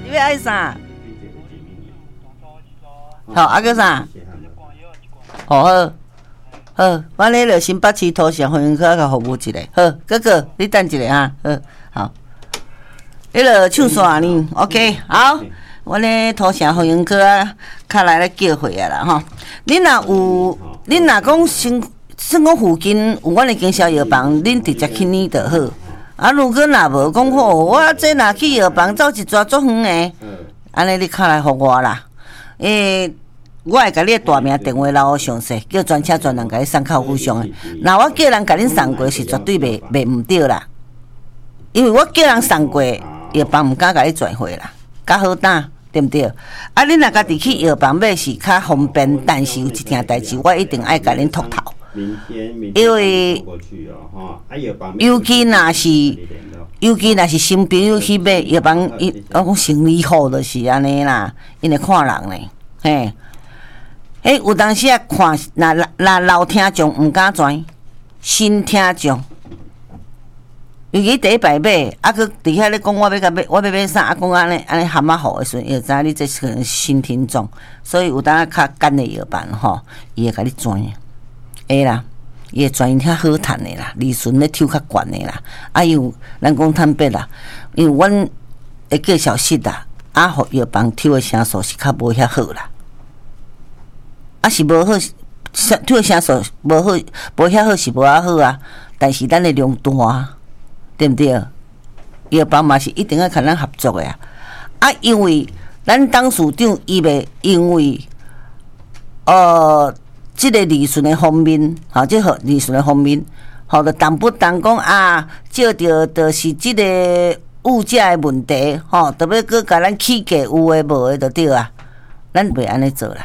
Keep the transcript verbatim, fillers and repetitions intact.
你要爱啥？好，啊个啥？哦好，好，我咧就新北市图城会员科甲服务一下。好，哥哥，你等一下哈。好，好。你就唱线呢 ？OK， 好。我咧图城会员科啊，较来咧叫会啊啦吼。恁若有，恁若讲先，算讲附近有阮的经销药房，恁直接去呢就好。啊，如果若无讲好，我这若去药房走一抓足远的，安尼你敲来互我啦。诶，我会甲你的大名电话留好详细，叫专车专人甲你送客户上的。若我叫人甲恁送过，是绝对袂袂毋对啦。因为我叫人送过，药房毋敢甲你转回啦，较好打，对毋对？啊，恁若家己去药房买是较方便，但是有一件代志，我一定爱甲恁托头。因为尤其若是尤其若是新朋友去买药房，伊我讲生意好就是安尼啦，因会看人呢，嘿。迄有当时啊看，若若老听众毋敢转，新听众。尤其第一摆买，啊，佮伫遐咧讲我要甲买，我要买啥？啊，讲安尼安尼含啊好诶时阵，伊就知影你这是新听众，所以有当较干诶药房吼，伊会甲你转，会啦，伊会转伊遐好趁诶啦，利润咧抽较悬诶啦。啊，有咱讲坦白啦，因为阮会介绍实啦，啊，互药房抽诶成数是较无遐好啦，啊是无好，抽诶成数无好，无遐好是无遐好啊，但是咱诶量大。对不对？药房嘛是一定要跟咱合作的啊！啊，因为咱董事长伊袂因为呃，即、这个利润的方面，吼、哦，即、这个利润的方面，吼、哦，就动不动讲啊，照着就是即个物价的问题，吼、哦，特别搁甲咱起价有诶无诶就对啊，咱袂安尼做啦。